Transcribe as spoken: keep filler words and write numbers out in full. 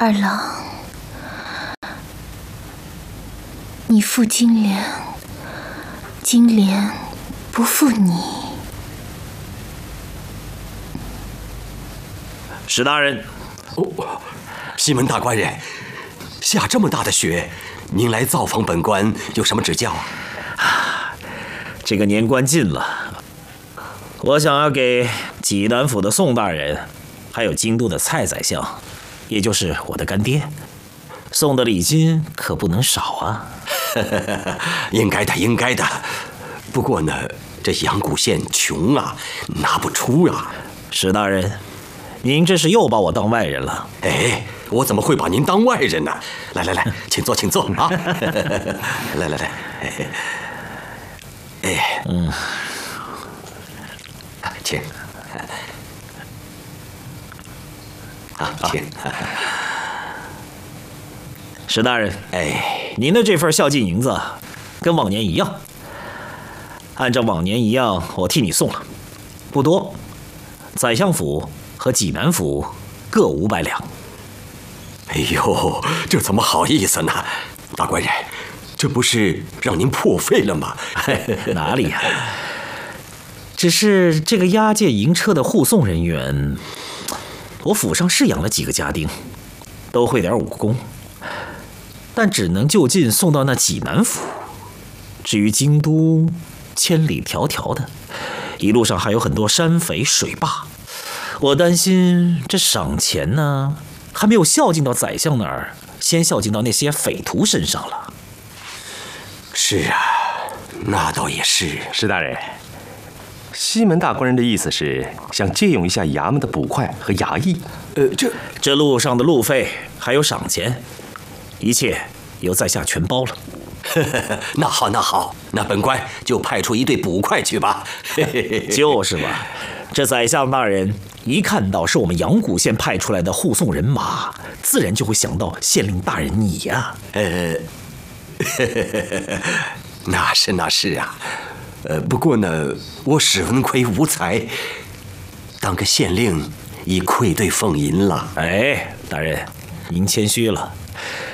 二郎，你负金莲，金莲不负你。 史大人， 哦，西门大官人，下这么大的雪，您来造访本官有什么指教啊？ 这个年关近了，我想要给济南府的宋大人，还有京都的蔡宰相，也就是我的干爹，送的礼金可不能少啊。 应该的，应该的。不过呢，这阳谷县穷啊，拿不出啊。 史大人，您这是又把我当外人了。 哎，我怎么会把您当外人呢？来来来，请坐，请坐啊！来来来，哎，哎，嗯，请。啊，请。 史大人， 哎， 您的这份孝敬银子，跟往年一样。按照往年一样，我替你送了，不多。宰相府和济南府各五百两。 哎呦，这怎么好意思呢？大官人，这不是让您破费了吗？ 哪里呀、啊？只是这个押解银车的护送人员，我府上是养了几个家丁，都会点武功，但只能就近送到那济南府。至于京都，千里迢迢的，一路上还有很多山匪水坝，我担心这赏钱呢，还没有孝敬到宰相那儿，先孝敬到那些匪徒身上了。 是啊，那倒也是。 史大人，西门大官人的意思是想借用一下衙门的捕快和衙役。 呃，这这路上的路费还有赏钱，一切由在下全包了。 那好，那好，那本官就派出一队捕快去吧。 就是吧，这宰相大人一看到是我们阳谷县派出来的护送人马，自然就会想到县令大人你呀、啊。 呃，那是那是啊，呃，不过呢，我史文奎无才，当个县令已愧对俸银了。 哎，大人，您谦虚了。